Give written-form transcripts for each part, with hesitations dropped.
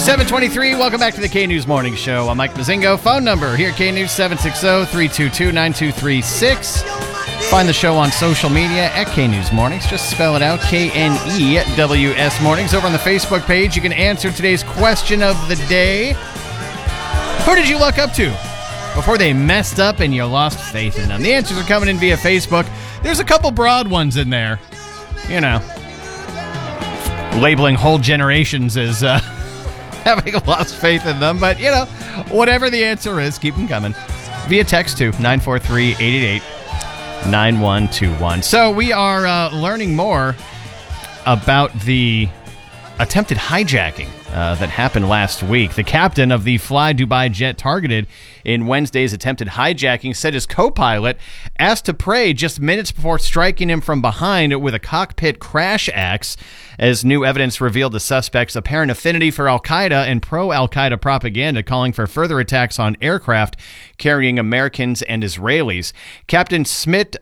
723, welcome back to the K-News Morning Show. I'm Mike Mazingo. Phone number here, K-News 760-322-9236. Find the show on social media at K-News Mornings. Just spell it out, K-N-E-W-S Mornings. Over on the Facebook page, you can answer today's question of the day. Who did you look up to before they messed up and you lost faith in them? The answers are coming in via Facebook. There's a couple broad ones in there. You know, labeling whole generations as having lost faith in them. But, you know, whatever the answer is, keep them coming. Via text to 943-888-9121. So we are learning more about the attempted hijacking that happened last week. The captain of the Fly Dubai jet targeted in Wednesday's attempted hijacking said his co-pilot asked to pray just minutes before striking him from behind with a cockpit crash axe, as new evidence revealed the suspect's apparent affinity for Al-Qaeda and pro-Al-Qaeda propaganda, calling for further attacks on aircraft carrying Americans and Israelis. Captain Smit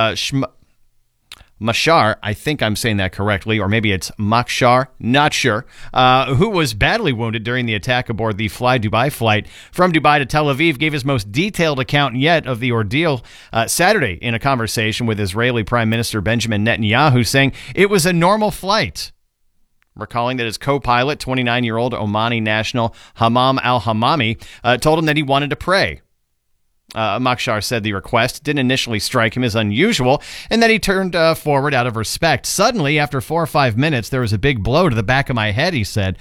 Mashar, I think I'm saying that correctly, or maybe it's Makshar, not sure, who was badly wounded during the attack aboard the Fly Dubai flight from Dubai to Tel Aviv, gave his most detailed account yet of the ordeal Saturday in a conversation with Israeli Prime Minister Benjamin Netanyahu, saying it was a normal flight. Recalling that his co-pilot, 29-year-old Omani national Hammam al-Hammami, told him that he wanted to pray. Makshar said the request didn't initially strike him as unusual and that he turned forward out of respect. Suddenly, after 4 or 5 minutes, there was a big blow to the back of my head, he said.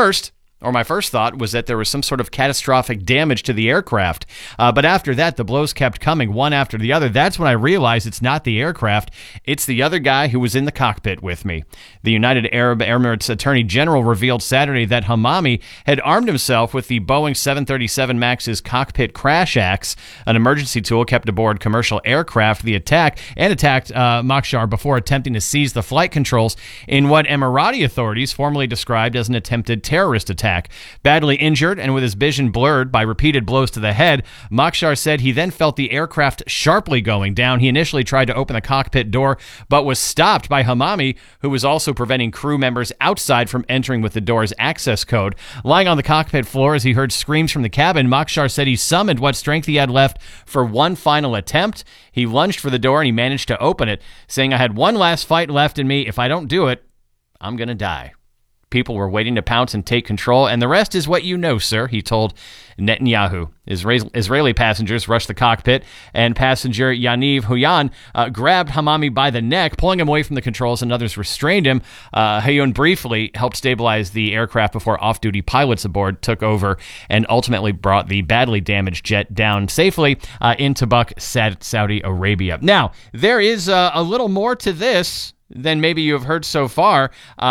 My first thought was that there was some sort of catastrophic damage to the aircraft. But after that, the blows kept coming one after the other. That's when I realized it's not the aircraft. It's the other guy who was in the cockpit with me. The United Arab Emirates Attorney General revealed Saturday that Hammami had armed himself with the Boeing 737 MAX's cockpit crash axe, an emergency tool kept aboard commercial aircraft. The attacked Makshar before attempting to seize the flight controls in what Emirati authorities formally described as an attempted terrorist attack. Badly injured and with his vision blurred by repeated blows to the head, Makshar said he then felt the aircraft sharply going down. He initially tried to open the cockpit door, but was stopped by Hammami, who was also preventing crew members outside from entering with the door's access code. Lying on the cockpit floor as he heard screams from the cabin, Makshar said he summoned what strength he had left for one final attempt. He lunged for the door and he managed to open it, saying, "I had one last fight left in me. If I don't do it, I'm going to die." People were waiting to pounce and take control, and the rest is what you know, sir, he told Netanyahu. Israeli passengers rushed the cockpit, and passenger Yaniv Huyan grabbed Hammami by the neck, pulling him away from the controls, and others restrained him. Huyan briefly helped stabilize the aircraft before off-duty pilots aboard took over and ultimately brought the badly damaged jet down safely in Tabuk, Saudi Arabia. Now, there is a little more to this than maybe you have heard so far.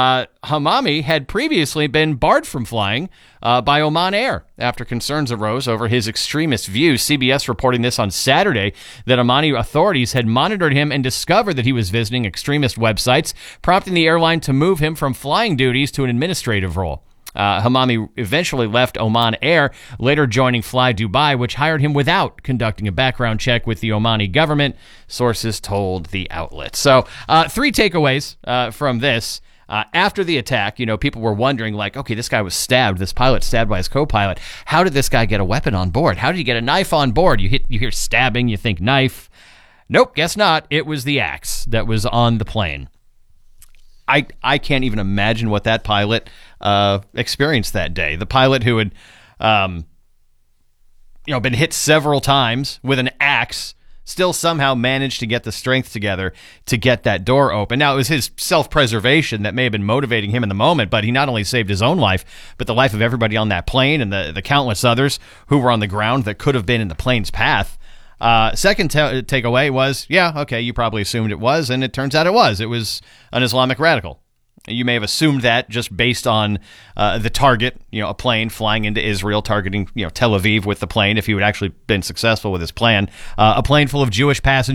Hammami had previously been barred from flying by Oman Air after concerns arose over his extremist views. CBS reporting this on Saturday, that Omani authorities had monitored him and discovered that he was visiting extremist websites, prompting the airline to move him from flying duties to an administrative role. Hammami eventually left Oman Air, later joining Fly Dubai, which hired him without conducting a background check with the Omani government, sources told the outlet. So, 3 takeaways from this. After the attack, people were wondering, like, okay, this guy was stabbed, this pilot stabbed by his co-pilot. How did this guy get a weapon on board? How did he get a knife on board? You hear stabbing, you think knife. Nope, guess not. It was the axe that was on the plane. I can't even imagine what that pilot experienced that day. The pilot who had been hit several times with an axe still somehow managed to get the strength together to get that door open. Now, it was his self-preservation that may have been motivating him in the moment, but he not only saved his own life, but the life of everybody on that plane and the countless others who were on the ground that could have been in the plane's path. Second takeaway was, you probably assumed it was, and it turns out it was. It was an Islamic radical. You may have assumed that just based on the target, a plane flying into Israel, targeting, Tel Aviv with the plane, if he had actually been successful with his plan. A plane full of Jewish passengers